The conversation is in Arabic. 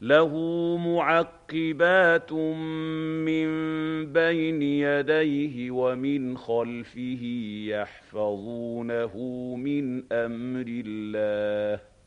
لَهُ مُعَقِّبَاتٌ مِّن بَيْنِ يَدَيْهِ وَمِنْ خَلْفِهِ يَحْفَظُونَهُ مِنْ أَمْرِ اللَّهِ ۗ